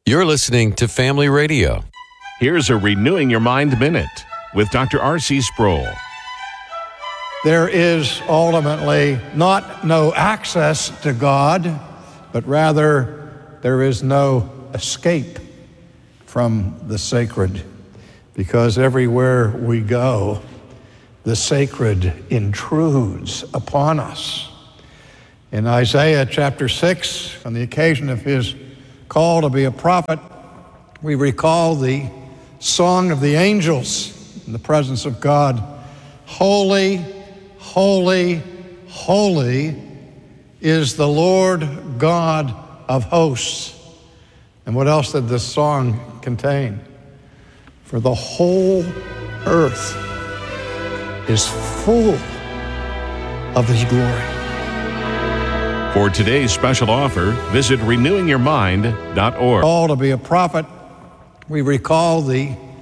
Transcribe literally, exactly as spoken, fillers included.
You're listening to Family Radio. Here's a Renewing Your Mind Minute with Doctor R C Sproul. There is ultimately not no access to God, but rather there is no escape from the sacred, because everywhere we go, the sacred intrudes upon us. In Isaiah chapter six, on the occasion of his call to be a prophet, we recall the song of the angels in the presence of God. Holy, holy, holy is the Lord God of hosts. And what else did this song contain? For the whole earth is full of his glory. For today's special offer, visit renewing your mind dot org. Call to be a prophet, we recall the